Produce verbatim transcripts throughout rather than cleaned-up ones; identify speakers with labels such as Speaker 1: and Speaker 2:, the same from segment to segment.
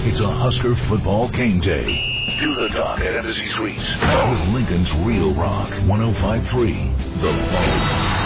Speaker 1: It's a Husker football game day. Do the Doc at Embassy Suites with Lincoln's Real Rock one oh five point three, The Bone.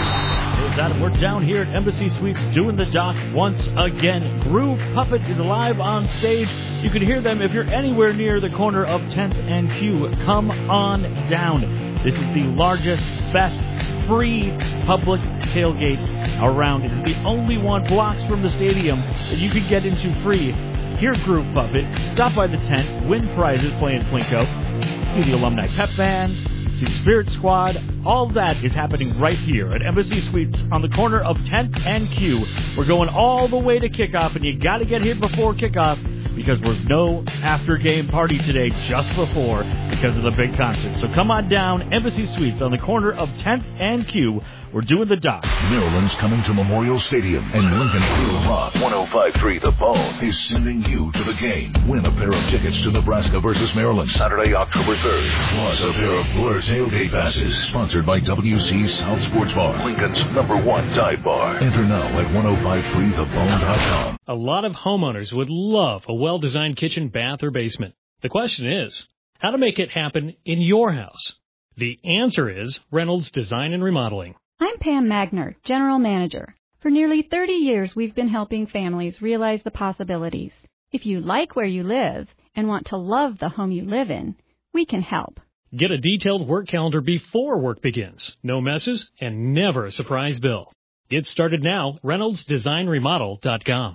Speaker 2: We're down here at Embassy Suites doing the Doc once again. Groove Puppet is live on stage. You can hear them if you're anywhere near the corner of tenth and Q. Come on down. This is the largest, best, free public tailgate around. It is the only one blocks from the stadium that you can get into free. Hear Groove Puppet, stop by the tent, win prizes playing Plinko, see the Alumni Pep Band, see Spirit Squad. All that is happening right here at Embassy Suites on the corner of tenth and Q. We're going all the way to kickoff, and you got to get here before kickoff because there's no after-game party today, just before, because of the big concert. So come on down, Embassy Suites on the corner of tenth and Q. We're doing the Doc.
Speaker 1: Maryland's coming to Memorial Stadium, and Lincoln's Real Rock one oh five point three The Bone is sending you to the game. Win a pair of tickets to Nebraska versus Maryland Saturday, October third. Plus a pair of Blur tailgate passes, sponsored by W C South Sports Bar, Lincoln's number one dive bar. Enter now at ten fifty-three the bone dot com.
Speaker 3: A lot of homeowners would love a well-designed kitchen, bath, or basement. The question is, how to make it happen in your house? The answer is Reynolds Design and Remodeling.
Speaker 4: I'm Pam Magner, General Manager. For nearly thirty years, we've been helping families realize the possibilities. If you like where you live and want to love the home you live in, we can help.
Speaker 3: Get a detailed work calendar before work begins. No messes and never a surprise bill. Get started now, reynolds design remodel dot com.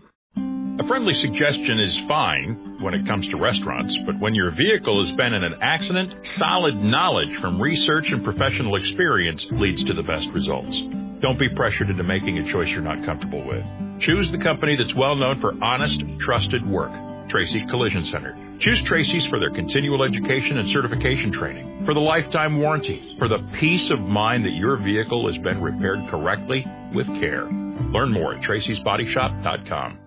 Speaker 5: A friendly suggestion is fine when it comes to restaurants, but when your vehicle has been in an accident, solid knowledge from research and professional experience leads to the best results. Don't be pressured into making a choice you're not comfortable with. Choose the company that's well known for honest, trusted work, Tracy's Collision Center. Choose Tracy's for their continual education and certification training, for the lifetime warranty, for the peace of mind that your vehicle has been repaired correctly with care. Learn more at tracys body shop dot com.